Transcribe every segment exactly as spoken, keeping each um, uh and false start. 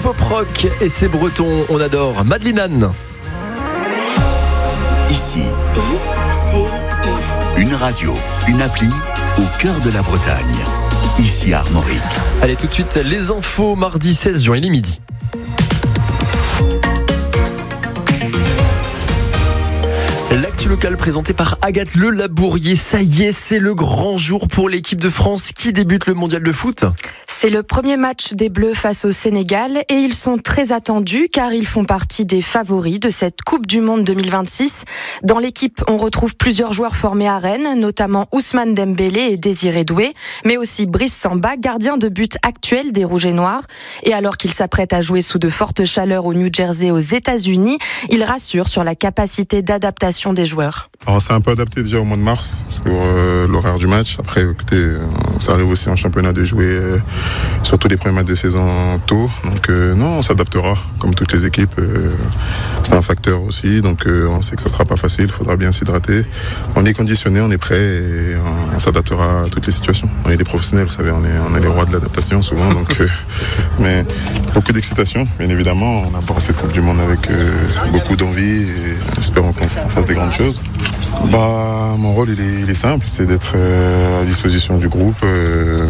pop rock et c'est breton, on adore. Madeline Anne. Ici, I C I. Une radio, une appli au cœur de la Bretagne. Ici à Armorique. Allez, tout de suite, les infos mardi seize juin, il est midi. L'actu locale présentée par Agathe Le Labourier. Ça y est, c'est le grand jour pour l'équipe de France qui débute le mondial de foot. C'est le premier match des Bleus face au Sénégal et ils sont très attendus car ils font partie des favoris de cette Coupe du Monde deux mille vingt-six. Dans l'équipe, on retrouve plusieurs joueurs formés à Rennes, notamment Ousmane Dembélé et Désiré Doué, mais aussi Brice Samba, gardien de but actuel des Rouges et Noirs. Et alors qu'il s'apprête à jouer sous de fortes chaleurs au New Jersey aux États-Unis, il rassure sur la capacité d'adaptation des joueurs. Alors, c'est un peu adapté déjà au mois de mars pour euh, l'horaire du match. Après, écoutez, euh, ça arrive aussi en championnat de jouer euh, surtout les premiers matchs de saison tôt. Donc euh, non, on s'adaptera comme toutes les équipes. Euh, c'est un facteur aussi. Donc euh, on sait que ça sera pas facile. Il faudra bien s'hydrater. On est conditionné, on est prêt et on, on s'adaptera à toutes les situations. On est des professionnels, vous savez, on est, on est les rois de l'adaptation souvent. Donc, euh, mais beaucoup d'excitation, bien évidemment. On aborde cette Coupe du Monde avec euh, beaucoup d'envie et espérons qu'on fasse des grandes choses. Bah, mon rôle il est, il est simple, c'est d'être euh, à disposition du groupe, euh,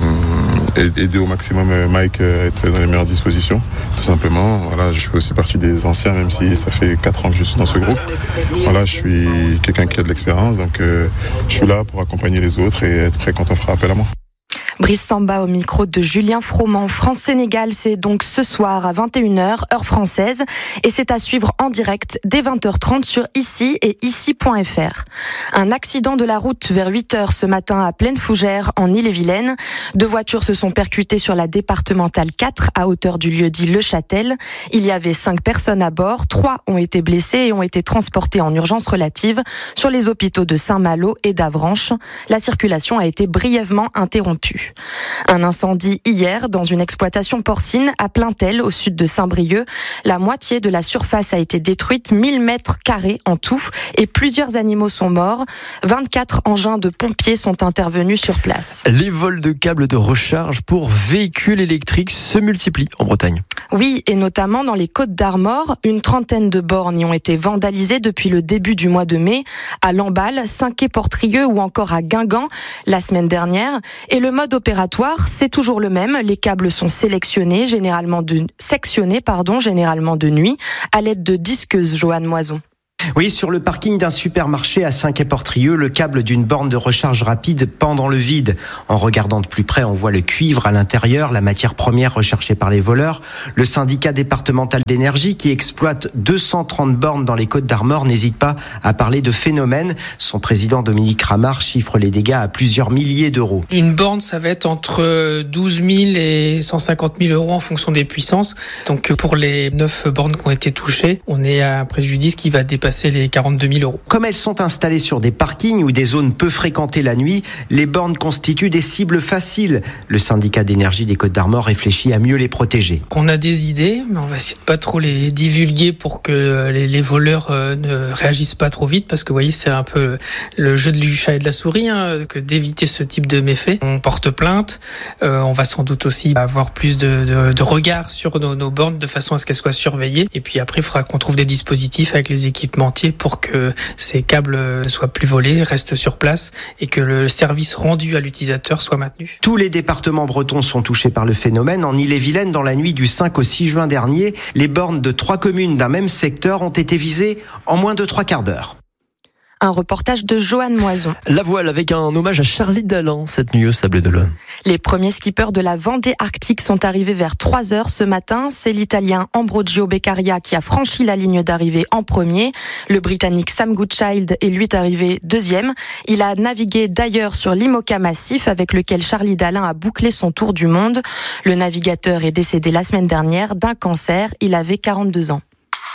et aider au maximum euh, Mike à être dans les meilleures dispositions, tout simplement. Voilà, je fais aussi partie des anciens, même si ça fait quatre ans que je suis dans ce groupe. Voilà, je suis quelqu'un qui a de l'expérience, donc euh, je suis là pour accompagner les autres et être prêt quand on fera appel à moi. Brice Samba au micro de Julien Froment. France-Sénégal, c'est donc ce soir à vingt et une heures, heure française. Et c'est à suivre en direct dès vingt heures trente sur ici et ici point f r. Un accident de la route vers huit heures ce matin à Plaine Fougère, en Ille-et-Vilaine. Deux voitures se sont percutées sur la départementale quatre à hauteur du lieu-dit Le Châtel. Il y avait cinq personnes à bord. Trois ont été blessées et ont été transportées en urgence relative sur les hôpitaux de Saint-Malo et d'Avranches. La circulation a été brièvement interrompue. Un incendie hier dans une exploitation porcine à Plaintel, au sud de Saint-Brieuc. La moitié de la surface a été détruite, mille mètres carrés en tout, et plusieurs animaux sont morts. vingt-quatre engins de pompiers sont intervenus sur place. Les vols de câbles de recharge pour véhicules électriques se multiplient en Bretagne. Oui, et notamment dans les Côtes-d'Armor. Une trentaine de bornes y ont été vandalisées depuis le début du mois de mai, à Lamballe, Saint-Quay-Portrieux ou encore à Guingamp la semaine dernière. Et le mode opératoire, c'est toujours le même. Les câbles sont sélectionnés, généralement de, sectionnés, pardon, généralement de nuit, à l'aide de disqueuses, Joanne Moison. Oui, sur le parking d'un supermarché à Saint-Quay-Portrieux, le câble d'une borne de recharge rapide pend dans le vide. En regardant de plus près, on voit le cuivre à l'intérieur, la matière première recherchée par les voleurs. Le syndicat départemental d'énergie, qui exploite deux cent trente bornes dans les Côtes-d'Armor, n'hésite pas à parler de phénomène. Son président Dominique Ramard chiffre les dégâts à plusieurs milliers d'euros. Une borne, ça va être entre douze mille et cent cinquante mille euros en fonction des puissances. Donc pour les neuf bornes qui ont été touchées, on est à un préjudice qui va dépasser les quarante-deux mille euros. Comme elles sont installées sur des parkings ou des zones peu fréquentées la nuit, les bornes constituent des cibles faciles. Le syndicat d'énergie des Côtes-d'Armor réfléchit à mieux les protéger. On a des idées, mais on va essayer de pas trop les divulguer pour que les, les voleurs euh, ne réagissent pas trop vite, parce que vous voyez, c'est un peu le jeu du chat et de la souris, hein, que d'éviter ce type de méfaits. On porte plainte, euh, on va sans doute aussi avoir plus de, de, de regard sur nos, nos bornes de façon à ce qu'elles soient surveillées. Et puis après, il faudra qu'on trouve des dispositifs avec les équipements pour que ces câbles ne soient plus volés, restent sur place et que le service rendu à l'utilisateur soit maintenu. Tous les départements bretons sont touchés par le phénomène. En Ille-et-Vilaine, dans la nuit du cinq au six juin dernier, les bornes de trois communes d'un même secteur ont été visées en moins de trois quarts d'heure. Un reportage de Joanne Moison. La voile avec un hommage à Charlie Dalin cette nuit au Sable d'Olonne. Les premiers skippers de la Vendée Arctique sont arrivés vers trois heures ce matin. C'est l'Italien Ambrogio Beccaria qui a franchi la ligne d'arrivée en premier. Le Britannique Sam Goodchild est lui arrivé deuxième. Il a navigué d'ailleurs sur l'IMOCA Massif avec lequel Charlie Dalin a bouclé son tour du monde. Le navigateur est décédé la semaine dernière d'un cancer. Il avait quarante-deux ans.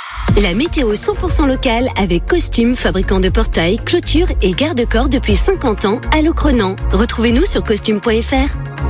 La météo cent pour cent locale avec Costume, fabricant de portails, clôtures et garde-corps depuis cinquante ans à Locronan. Retrouvez-nous sur costume point f r.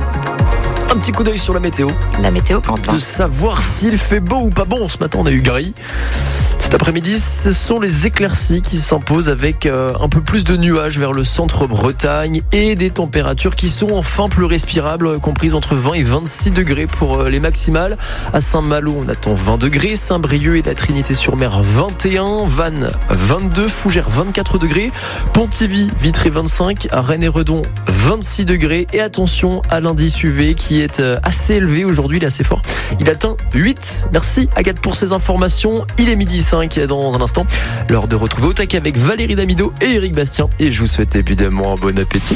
Un petit coup d'œil sur la météo. La météo, Quentin. De savoir s'il fait beau ou pas bon. Ce matin, on a eu gris. Cet après-midi, ce sont les éclaircies qui s'imposent avec euh, un peu plus de nuages vers le centre Bretagne et des températures qui sont enfin plus respirables, comprises entre vingt et vingt-six degrés pour euh, les maximales. À Saint-Malo, on attend vingt degrés, Saint-Brieuc et la Trinité-sur-Mer vingt et un, Vannes vingt-deux, Fougères vingt-quatre degrés, Pontivy, Vitré vingt-cinq, à Rennes et Redon vingt-six degrés. Et attention à l'indice U V qui est euh, assez élevé aujourd'hui, il est assez fort. Il atteint huit. Merci Agathe pour ces informations. Il est midi cinq dans un instant. L'heure de retrouver au taquet avec Valérie Damido et Eric Bastien. Et je vous souhaite évidemment un bon appétit.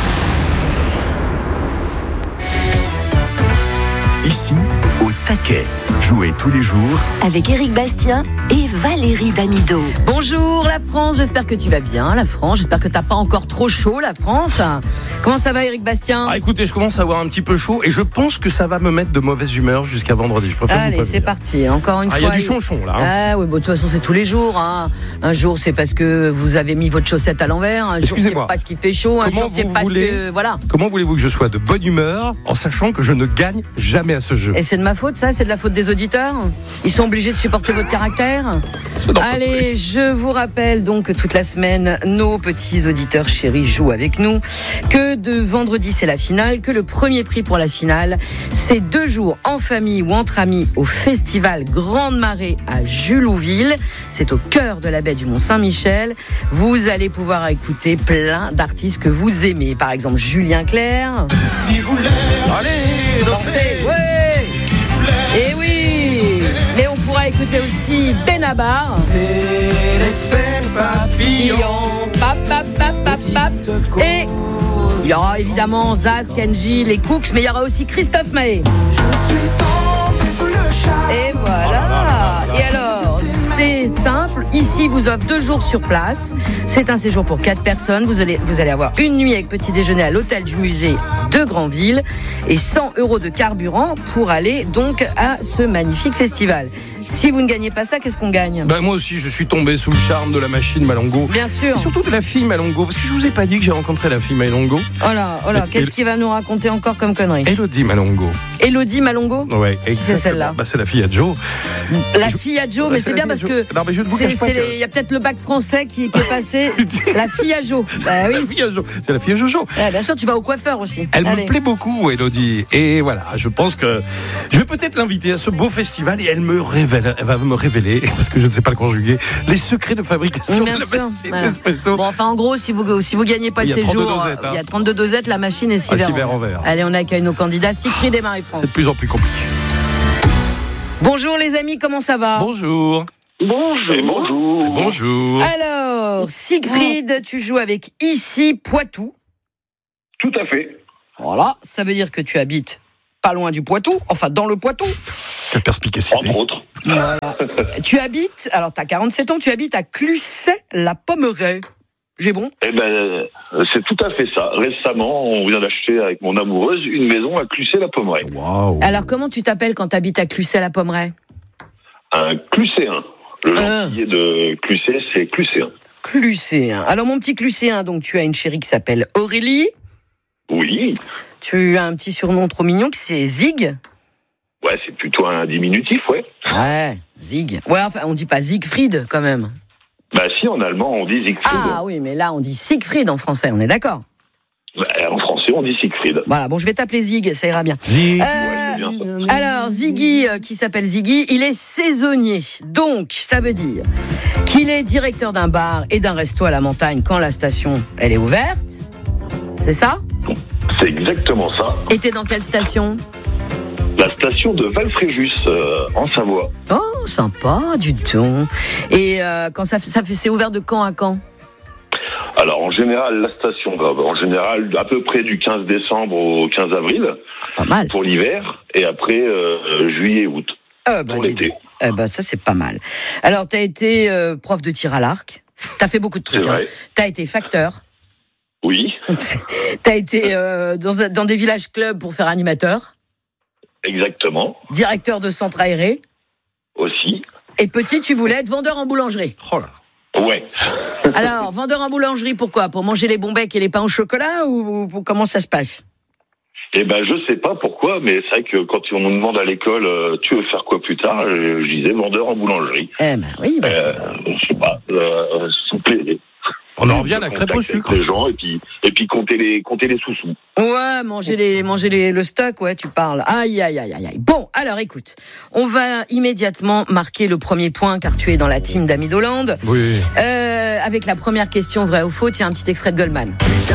Ici, au taquet. Jouez tous les jours avec Eric Bastien et Valérie Damido. Bonjour la France, j'espère que tu vas bien la France, j'espère que t'as pas encore trop chaud la France. Comment ça va Eric Bastien? Ah écoutez, je commence à avoir un petit peu chaud et je pense que ça va me mettre de mauvaise humeur jusqu'à vendredi. Je préfère Allez, c'est parti, encore une ah, fois. Il y a du chonchon là. Hein. Ah oui, bon, de toute façon c'est tous les jours. Hein. Un jour c'est parce que vous avez mis votre chaussette à l'envers, un jour c'est parce qu'il fait chaud, un Comment jour c'est parce voulez... que... Voilà. Comment voulez-vous que je sois de bonne humeur en sachant que je ne gagne jamais à ce jeu? Et c'est de ma faute ça? C'est de la faute des auditeurs? Ils sont obligés de supporter votre caractère? Allez, je vous rappelle donc que toute la semaine, nos petits auditeurs chéris jouent avec nous, que de vendredi c'est la finale, que le premier prix pour la finale, c'est deux jours en famille ou entre amis au festival Grande Marée à Julouville. C'est au cœur de la baie du Mont-Saint-Michel. Vous allez pouvoir écouter plein d'artistes que vous aimez. Par exemple, Julien Clerc. Allez, dansez, ouais. Et oui. Mais on pourra écouter aussi Benabar. C'est l'effet papillon. Pap, pap, pap, pap, pap. Et il y aura évidemment Zaz, Kenji, les Cooks, mais il y aura aussi Christophe Maé. Je suis tombé sous le charme. Et voilà. Oh là là là là. Et alors, c'est simple. Ici, vous offre deux jours sur place. C'est un séjour pour quatre personnes. Vous allez, vous allez avoir une nuit avec petit déjeuner à l'hôtel du musée de Granville et cent euros de carburant pour aller donc à ce magnifique festival. Si vous ne gagnez pas ça, qu'est-ce qu'on gagne? Ben moi aussi, je suis tombé sous le charme de la machine Malongo. Bien sûr. Et surtout de la fille Malongo. Parce que je vous ai pas dit que j'ai rencontré la fille Malongo. Oh là, oh là, qu'est-ce qu'il va nous raconter encore comme connerie? Elodie Malongo. Elodie Malongo? Ouais, exactement. Qui c'est celle-là? Bah, c'est la fille à Joe. La fille à Joe, mais c'est bien parce que. Non, mais je ne vous cache pas que... Il y a peut-être le bac français qui, qui est passé. La fille à Joe. Bah oui. La fille à Joe. C'est la fille à Jojo. Ouais, bien sûr, tu vas au coiffeur aussi. Elle Allez. me plaît beaucoup, Elodie. Et voilà, je pense que je vais peut-être l'inviter à ce beau festival et elle me révèle, elle va me révéler, parce que je ne sais pas le conjuguer, les secrets de fabrication bien de la sûr. machine Voilà. espresso. Bon, enfin, en gros, si vous si vous gagnez pas le il séjour, dosettes, hein. il y a trente-deux dosettes, la machine est six Ah, verres six verres en verre. Allez, on accueille nos candidats, Siegfried et Marie-France. C'est de plus en plus compliqué. Bonjour les amis, comment ça va? Bonjour. Bonjour. Et bonjour. Et bonjour. Alors, Siegfried, tu joues avec Ici Poitou. Tout à fait. Voilà, ça veut dire que tu habites pas loin du Poitou, enfin dans le Poitou. Quelle perspicacité. Entre autres. Voilà. Tu habites, alors tu as quarante-sept ans, tu habites à Clusset-la-Pommeraye. J'ai bon? Eh ben, c'est tout à fait ça. Récemment, on vient d'acheter avec mon amoureuse une maison à Clusset-la-Pommeraye. Waouh. Alors, comment tu t'appelles quand tu habites à Clusset-la-Pommeraye? Un Clusséen. Le Euh. gentillet de Clusset, c'est Clusséen. Clusséen. Alors, mon petit Clusséen, donc tu as une chérie qui s'appelle Aurélie. Oui. Tu as un petit surnom trop mignon qui c'est Zig. Ouais, c'est plutôt un diminutif, ouais. Ouais, Zig. Ouais, enfin, on dit pas Siegfried quand même. Bah si, en allemand, on dit Siegfried. Ah oui, mais là, on dit Siegfried en français, on est d'accord? Bah, en français, on dit Siegfried. Voilà, bon, je vais t'appeler Zig, ça ira bien. Zig. Euh, Ouais, c'est bien ça. alors, Ziggy, euh, qui s'appelle Ziggy, il est saisonnier. Donc, ça veut dire qu'il est directeur d'un bar et d'un resto à la montagne quand la station, elle est ouverte. C'est ça? C'est exactement ça. Et t'es dans quelle station? La station de Valfréjus, euh, en Savoie. Oh, sympa, du tout. Et euh, quand ça, fait- ça fait, c'est ouvert de quand à quand? Alors, en général, la station, bah, en général, à peu près du quinze décembre au quinze avril. Pas mal. Pour l'hiver, et après euh, juillet, août. Euh, bah, pour dis l'été. donc. Eh ben, ça, c'est pas mal. Alors, t'as été euh, prof de tir à l'arc. T'as fait beaucoup de trucs. C'est Hein. vrai. T'as été facteur. Oui, T'as été euh, dans, un- dans des villages clubs pour faire animateur. exactement. Directeur de centre aéré. Aussi. Et petit, tu voulais être vendeur en boulangerie. Oh là. Ouais. Alors, vendeur en boulangerie, pourquoi? Pour manger les bons becs et les pains au chocolat ou, ou comment ça se passe? Eh ben, je sais pas pourquoi, mais c'est vrai que quand on nous demande à l'école, euh, tu veux faire quoi plus tard, je, je disais vendeur en boulangerie. Eh ben oui, bah euh, je sais pas, euh, s'il vous plaît. On en revient à la crêpe au sucre. Les gens et puis et puis compter les compter les sous-sous. Ouais, manger les manger les le stock, ouais, tu parles. Aïe aïe aïe aïe aïe. Bon, alors écoute, on va immédiatement marquer le premier point car tu es dans la team d'Ami Doland. Oui. Euh, avec la première question vrai ou faux, tiens un petit extrait de Goldman.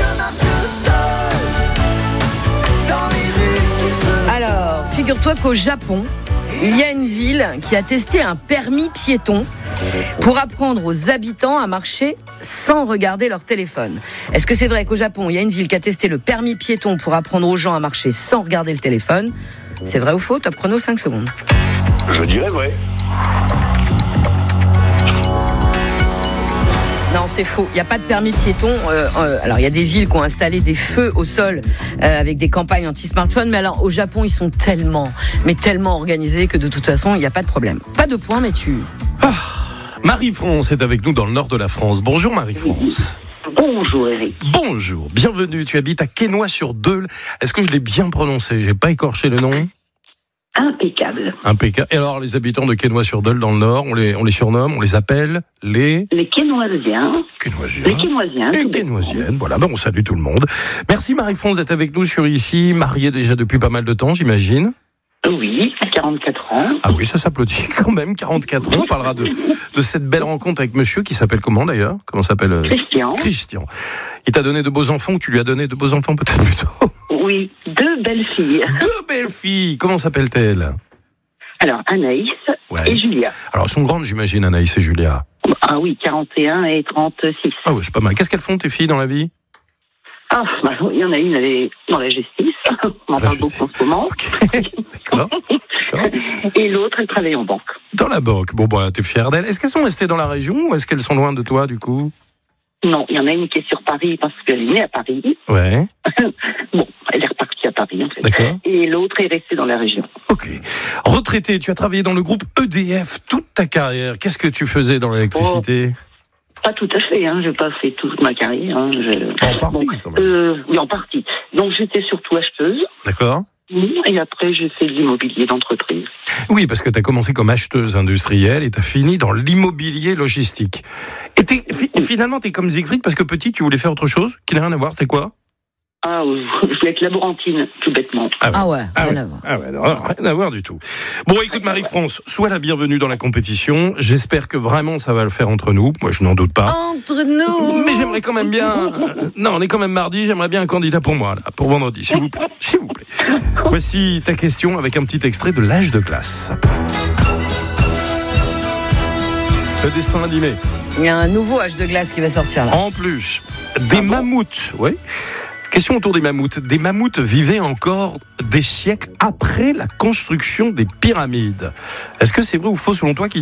Alors, figure-toi qu'au Japon, il y a une ville qui a testé un permis piéton pour apprendre aux habitants à marcher sans regarder leur téléphone. Est-ce que c'est vrai qu'au Japon, il y a une ville qui a testé le permis piéton pour apprendre aux gens à marcher sans regarder le téléphone ? C'est vrai ou faux ? Top chrono, cinq secondes. Je dirais vrai. Non, c'est faux. Il n'y a pas de permis piéton. Euh, euh, alors, il y a des villes qui ont installé des feux au sol euh, avec des campagnes anti-smartphone. Mais alors, au Japon, ils sont tellement, mais tellement organisés que de toute façon, il n'y a pas de problème. Pas de point, mais tu... Ah, Marie-France est avec nous dans le nord de la France. Bonjour Marie-France. Bonjour Eric. Bonjour, bienvenue. Tu habites à Quesnoy-sur-Deûle. Est-ce que je l'ai bien prononcé ? J'ai pas écorché le nom ? Impeccable. Impeccable. Et alors, les habitants de Quesnoy-sur-Deûle dans le Nord, on les, on les surnomme, on les appelle les... Les Quesnoisiens. Quesnoisiens. Les Quesnoisiens. Les Quesnoisiennes. Voilà, ben on salue tout le monde. Merci Marie-France d'être avec nous sur ici, mariée déjà depuis pas mal de temps, j'imagine. Oui, à quarante-quatre ans. Ah oui, ça s'applaudit quand même, quarante-quatre ans. On parlera de, de cette belle rencontre avec monsieur qui s'appelle comment d'ailleurs ? Comment s'appelle euh... Christian. Christian. Il t'a donné de beaux enfants ou tu lui as donné de beaux enfants peut-être plutôt ? Oui, deux belles filles. Deux belles filles. Comment s'appellent-elles ? Alors, Anaïs ouais. et Julia. Alors, elles sont grandes, j'imagine, Anaïs et Julia. Ah oui, quarante et un et trente-six. Ah oui, c'est pas mal. Qu'est-ce qu'elles font, tes filles, dans la vie ? Ah, bah, il y en a une, elle est dans la justice. On en parle beaucoup en ce moment. Okay. D'accord. D'accord. Et l'autre, elle travaille en banque. Dans la banque. Bon, bah, t'es fière d'elle. Est-ce qu'elles sont restées dans la région ou est-ce qu'elles sont loin de toi, du coup ? Non, il y en a une qui est sur Paris parce qu'elle est née à Paris. Ouais. Bon, elle est repartie à Paris, en fait. D'accord. Et l'autre est restée dans la région. Ok. Retraité, tu as travaillé dans le groupe E D F toute ta carrière. Qu'est-ce que tu faisais dans l'électricité ? Oh. Pas tout à fait, hein. Je n'ai pas fait toute ma carrière. Hein. Je... En partie, Donc, quand même. Euh, oui, en partie. Donc, j'étais surtout acheteuse. D'accord. Et après, j'ai fait de l'immobilier d'entreprise. Oui, parce que tu as commencé comme acheteuse industrielle et tu as fini dans l'immobilier logistique. Et t'es, fi- finalement, tu es comme Siegfried parce que petit, tu voulais faire autre chose qui n'a rien à voir. C'était quoi ? Ah, je voulais être laborantine, tout bêtement. Ah ouais, ah ouais ah rien ouais. à voir. Ah ouais, non, rien à voir du tout. Bon, écoute Marie-France, sois la bienvenue dans la compétition. J'espère que vraiment ça va le faire entre nous. Moi, je n'en doute pas. Entre nous. Mais j'aimerais quand même bien... euh, non, on est quand même mardi, j'aimerais bien un candidat pour moi, là, pour vendredi, s'il vous plaît. S'il vous plaît. Voici ta question avec un petit extrait de l'âge de glace. Le dessin animé. Il y a un nouveau âge de glace qui va sortir là. En plus, des mammouths, oui. Question autour des mammouths. Des mammouths vivaient encore des siècles après la construction des pyramides. Est-ce que c'est vrai ou faux selon toi qu'il